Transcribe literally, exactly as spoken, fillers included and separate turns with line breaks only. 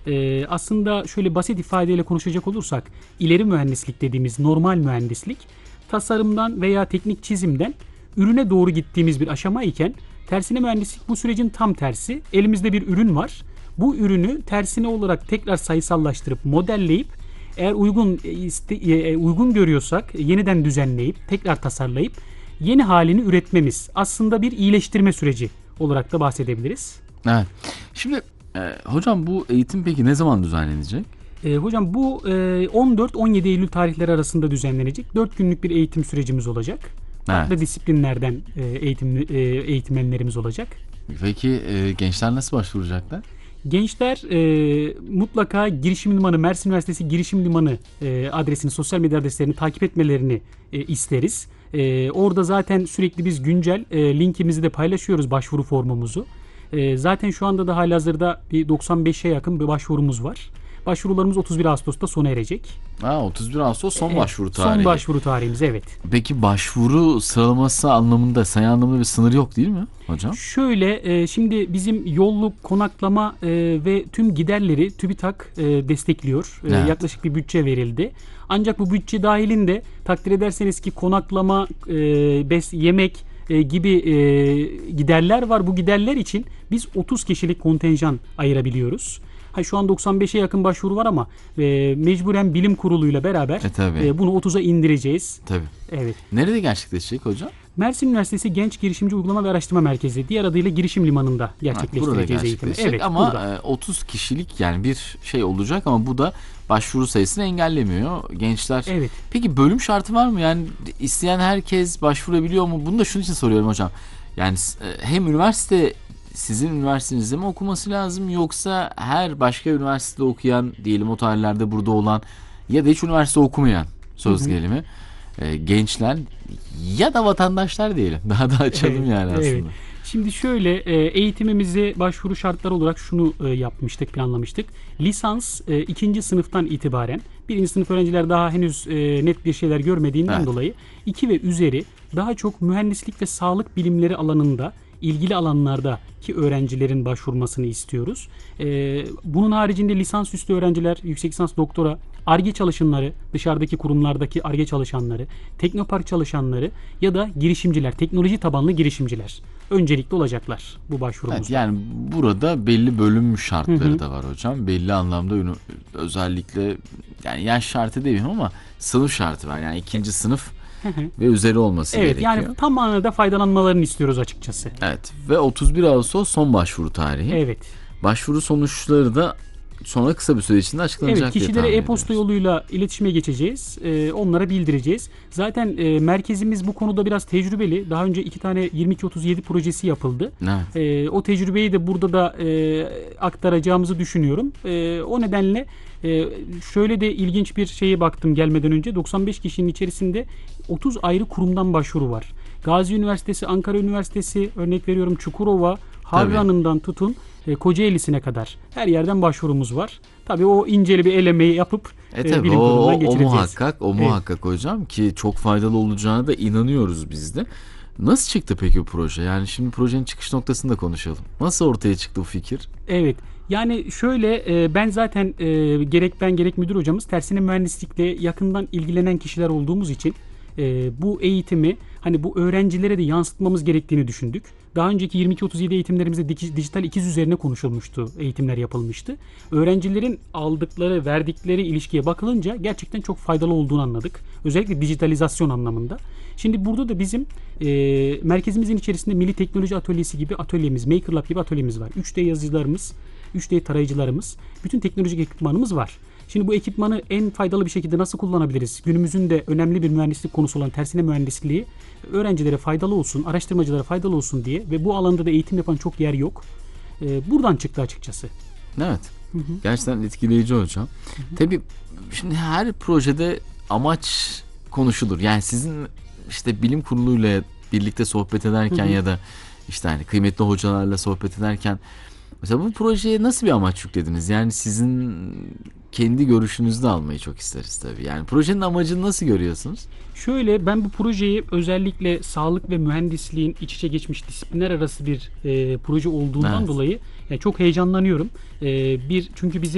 Ee, aslında şöyle basit ifadeyle konuşacak olursak ileri mühendislik dediğimiz normal mühendislik tasarımdan veya teknik çizimden ürüne doğru gittiğimiz bir aşama iken tersine mühendislik bu sürecin tam tersi. Elimizde bir ürün var. Bu ürünü tersine olarak tekrar sayısallaştırıp modelleyip eğer uygun iste, uygun görüyorsak yeniden düzenleyip tekrar tasarlayıp yeni halini üretmemiz aslında bir iyileştirme süreci olarak da bahsedebiliriz.
Evet. Şimdi e, hocam bu eğitim peki ne zaman düzenlenecek?
E, hocam bu e, on dört on yedi Eylül tarihleri arasında düzenlenecek. dört günlük bir eğitim sürecimiz olacak. Farklı
Evet.
disiplinlerden e, eğitim e, eğitmenlerimiz olacak.
Peki e, gençler nasıl başvuracaklar?
Gençler e, mutlaka Girişim Limanı, Mersin Üniversitesi Girişim Limanı e, adresini, sosyal medya adreslerini takip etmelerini e, isteriz. E, orada zaten sürekli biz güncel e, linkimizi de paylaşıyoruz, başvuru formumuzu. E, zaten şu anda da halihazırda bir doksan beşe yakın bir başvurumuz var. Başvurularımız otuz bir Ağustos'ta sona erecek.
Ha, otuz bir Ağustos son
Evet,
başvuru tarihi.
Son başvuru tarihimiz, evet.
Peki başvuru sıralaması anlamında, sayı anlamında bir sınır yok değil mi hocam?
Şöyle, e, şimdi bizim yolluk, konaklama e, ve tüm giderleri TÜBİTAK e, destekliyor. E,
Evet.
Yaklaşık bir bütçe verildi. Ancak bu bütçe dahilinde takdir ederseniz ki konaklama, e, bes, yemek e, gibi e, giderler var. Bu giderler için biz otuz kişilik kontenjan ayırabiliyoruz. Ha, şu an doksan beşe yakın başvuru var ama e, mecburen bilim kuruluyla beraber
E, tabii.
e, bunu otuza indireceğiz.
Tabii.
Evet.
Nerede gerçekleşecek hocam?
Mersin Üniversitesi Genç Girişimci Uygulama ve Araştırma Merkezi, diğer adıyla Girişim Limanı'nda
Ha, burada
gerçekleştireceğiz eğitimi.
gerçekleşecek
Evet,
ama
burada.
e, otuz kişilik yani bir şey olacak ama bu da başvuru sayısını engellemiyor. Gençler.
Evet.
Peki bölüm şartı var mı? Yani isteyen herkes başvurabiliyor mu? Bunu da şunun için soruyorum hocam. Yani e, hem üniversite sizin üniversitenizde mi okuması lazım yoksa her başka üniversitede okuyan, diyelim o tarihlerde burada olan ya da hiç üniversite okumayan, söz
Hı hı.
gelimi e, gençler ya da vatandaşlar diyelim. Daha da açalım
Evet,
yani aslında.
evet. Şimdi şöyle, e, eğitimimizi başvuru şartları olarak şunu e, yapmıştık, planlamıştık. Lisans e, ikinci sınıftan itibaren, birinci sınıf öğrenciler daha henüz e, net bir şeyler görmediğinden
Evet.
dolayı iki ve üzeri daha çok mühendislik ve sağlık bilimleri alanında, ilgili alanlardaki öğrencilerin başvurmasını istiyoruz. Ee, bunun haricinde lisansüstü öğrenciler, yüksek lisans, doktora, Ar-Ge çalışanları, dışarıdaki kurumlardaki Ar-Ge çalışanları, teknopark çalışanları ya da girişimciler, teknoloji tabanlı girişimciler öncelikli olacaklar bu başvurumuzda.
Evet, yani burada belli bölüm şartları
Hı hı.
da var hocam. Belli anlamda ünü- özellikle yani yaş şartı değil ama sınıf şartı var. Yani ikinci sınıf ve üzeri olması
Evet,
gerekiyor.
yani tam manada faydalanmalarını istiyoruz açıkçası.
Evet ve otuz bir Ağustos son başvuru tarihi.
Evet.
Başvuru sonuçları da sonra kısa bir süre içinde açıklanacak
Evet,
diye
kişilere
tahmin
e-posta
ediyoruz.
yoluyla iletişime geçeceğiz. Ee, onlara bildireceğiz. Zaten e, merkezimiz bu konuda biraz tecrübeli. Daha önce iki tane yirmi iki otuz yedi projesi yapıldı.
Evet.
Ee, o tecrübeyi de burada da e, aktaracağımızı düşünüyorum. E, o nedenle e, şöyle de ilginç bir şeye baktım gelmeden önce. doksan beş kişinin içerisinde otuz ayrı kurumdan başvuru var. Gazi Üniversitesi, Ankara Üniversitesi, örnek veriyorum Çukurova, Harran'ından tutun e, Kocaeli'sine kadar her yerden başvurumuz var. Tabii o inceli bir elemeyi yapıp
E
e,
tabii
bilim
o, o,
kurulundan
o
geçireceğiz.
muhakkak, o
Evet.
muhakkak hocam ki çok faydalı olacağına da inanıyoruz biz de. Nasıl çıktı peki bu proje? Yani şimdi projenin çıkış noktasını da konuşalım. Nasıl ortaya çıktı bu fikir?
Evet. Yani şöyle e, ben zaten e, gerek ben gerek müdür hocamız tersine mühendislikle yakından ilgilenen kişiler olduğumuz için e, bu eğitimi hani bu öğrencilere de yansıtmamız gerektiğini düşündük. Daha önceki yirmi iki otuz yedi eğitimlerimizde dij- dijital ikiz üzerine konuşulmuştu, eğitimler yapılmıştı. Öğrencilerin aldıkları, verdikleri ilişkiye bakılınca gerçekten çok faydalı olduğunu anladık. Özellikle dijitalizasyon anlamında. Şimdi burada da bizim e, merkezimizin içerisinde Milli Teknoloji Atölyesi gibi atölyemiz, Maker Lab gibi atölyemiz var. üç D yazıcılarımız, üç D tarayıcılarımız, bütün teknolojik ekipmanımız var. Şimdi bu ekipmanı en faydalı bir şekilde nasıl kullanabiliriz? Günümüzün de önemli bir mühendislik konusu olan tersine mühendisliği öğrencilere faydalı olsun, araştırmacılara faydalı olsun diye ve bu alanda da eğitim yapan çok yer yok. Ee, buradan çıktı açıkçası.
Evet.
Hı hı.
Gerçekten etkileyici hocam.
Hı hı.
Tabii şimdi her projede amaç konuşulur. Yani sizin işte bilim kuruluyla birlikte sohbet ederken
Hı hı.
ya da işte hani kıymetli hocalarla sohbet ederken mesela bu projeye nasıl bir amaç yüklediniz? Yani sizin kendi görüşünüzü de almayı çok isteriz tabii. Yani projenin amacını nasıl görüyorsunuz?
Şöyle, ben bu projeyi özellikle sağlık ve mühendisliğin iç içe geçmiş disiplinler arası bir e, proje olduğundan
Evet.
dolayı yani çok heyecanlanıyorum. E, bir çünkü bizim